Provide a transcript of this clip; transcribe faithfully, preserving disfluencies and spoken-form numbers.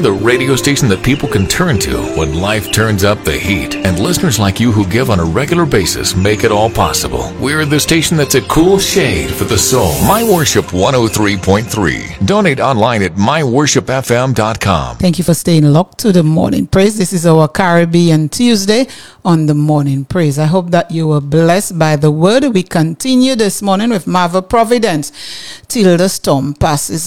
the radio station that people can turn to when life turns up the heat. And listeners like you who give on a regular basis make it all possible. We're the station that's a cool shade for the soul. My Worship one oh three point three. Donate online at my worship f m dot com. Thank you for staying locked to the Morning Praise. This is our Caribbean Tuesday on the Morning Praise. I hope that you were blessed by the word. We continue this morning with Marvel Providence till the storm passes.